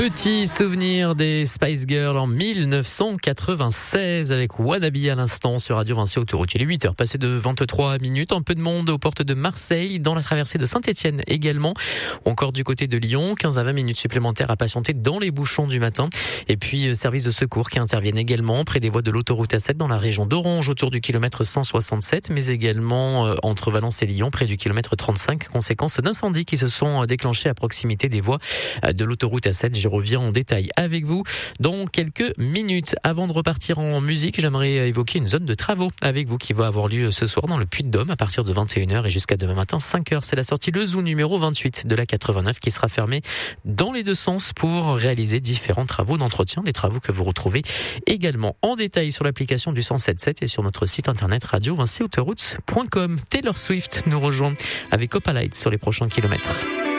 Petit souvenir des Spice Girls en 1996 avec Wannabe à l'instant sur Radio Vinci Autoroute. Il est 8h, passé de 23 minutes. Un peu de monde aux portes de Marseille, dans la traversée de Saint-Etienne également. Encore du côté de Lyon, 15 à 20 minutes supplémentaires à patienter dans les bouchons du matin. Et puis, services de secours qui interviennent également près des voies de l'autoroute A7 dans la région d'Orange autour du kilomètre 167, mais également entre Valence et Lyon près du kilomètre 35, conséquence d'incendies qui se sont déclenchés à proximité des voies de l'autoroute A7. Je reviens en détail avec vous dans quelques minutes. Avant de repartir en musique, j'aimerais évoquer une zone de travaux avec vous qui va avoir lieu ce soir dans le Puy-de-Dôme à partir de 21h et jusqu'à demain matin 5h. C'est la sortie Le Zoo numéro 28 de la 89 qui sera fermée dans les deux sens pour réaliser différents travaux d'entretien, des travaux que vous retrouvez également en détail sur l'application du 107.7 et sur notre site internet radio-vinci-autoroute.com. Taylor Swift nous rejoint avec Opalite sur les prochains kilomètres.